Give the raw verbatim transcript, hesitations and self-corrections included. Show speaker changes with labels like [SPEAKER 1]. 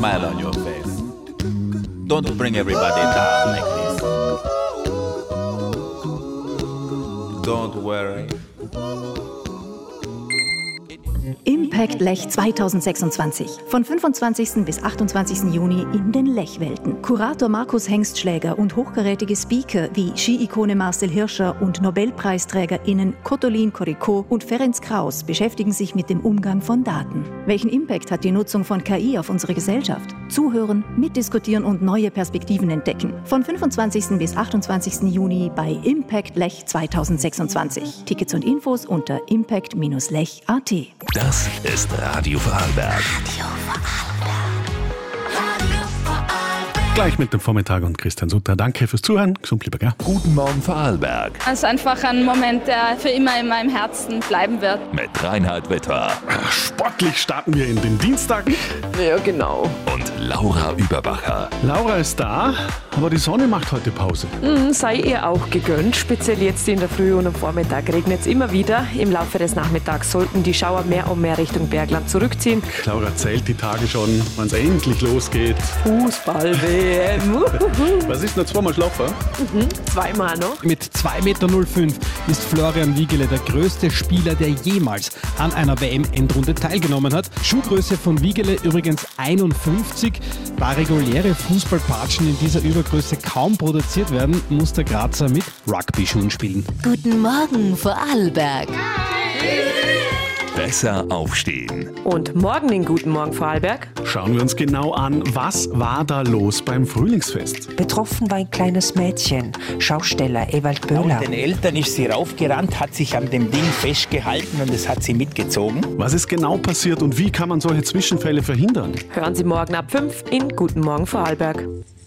[SPEAKER 1] smile on your face. Don't bring everybody down like this. Don't worry.
[SPEAKER 2] Impact Lech zwanzig sechsundzwanzig. Von fünfundzwanzigsten bis achtundzwanzigsten Juni in den Lechwelten. Kurator Markus Hengstschläger und hochkarätige Speaker wie Ski-Ikone Marcel Hirscher und NobelpreisträgerInnen Kottolin Koriko und Ferenc Kraus beschäftigen sich mit dem Umgang von Daten. Welchen Impact hat die Nutzung von K I auf unsere Gesellschaft? Zuhören, mitdiskutieren und neue Perspektiven entdecken. Von fünfundzwanzigsten bis achtundzwanzigsten Juni bei Impact Lech zwanzig sechsundzwanzig. Tickets und Infos unter impact lech punkt a t.
[SPEAKER 3] Das ist Radio Vorarlberg.
[SPEAKER 4] Radio Vorarlberg. Radio Vorarlberg.
[SPEAKER 5] Gleich mit dem Vormittag und Christian Sutter. Danke fürs Zuhören. Gesund bleiben, gell?
[SPEAKER 3] Guten Morgen Vorarlberg.
[SPEAKER 6] Es ist einfach ein Moment, der für immer in meinem Herzen bleiben wird.
[SPEAKER 3] Mit Reinhard Wittwer.
[SPEAKER 5] Sportlich starten wir in den Dienstag.
[SPEAKER 7] Ja, genau.
[SPEAKER 3] Und Laura Überbacher.
[SPEAKER 5] Laura ist da, aber die Sonne macht heute Pause.
[SPEAKER 7] Mhm, sei ihr auch gegönnt. Speziell jetzt in der Früh und am Vormittag regnet es immer wieder. Im Laufe des Nachmittags sollten die Schauer mehr und mehr Richtung Bergland zurückziehen.
[SPEAKER 5] Laura zählt die Tage schon, wann es endlich losgeht.
[SPEAKER 7] Fußball-W M.
[SPEAKER 5] Was ist noch zweimal schlafen?
[SPEAKER 7] Mhm, zweimal noch.
[SPEAKER 8] Mit zwei Meter null fünf ist Florian Wiegele der größte Spieler, der jemals an einer W M-Endrunde teilgenommen hat. Schuhgröße von Wiegele übrigens einundfünfzig. Da reguläre Fußballpatschen in dieser Übergröße kaum produziert werden, muss der Grazer mit Rugby-Schuhen spielen.
[SPEAKER 4] Guten Morgen Vorarlberg.
[SPEAKER 3] Besser aufstehen.
[SPEAKER 7] Und morgen in Guten Morgen Vorarlberg.
[SPEAKER 5] Schauen wir uns genau an, was war da los beim Frühlingsfest?
[SPEAKER 9] Betroffen war ein kleines Mädchen, Schausteller Ewald Böhler.
[SPEAKER 10] Laut den Eltern ist sie raufgerannt, hat sich an dem Ding festgehalten und es hat sie mitgezogen.
[SPEAKER 5] Was ist genau passiert und wie kann man solche Zwischenfälle verhindern?
[SPEAKER 7] Hören Sie morgen ab fünf in Guten Morgen Vorarlberg.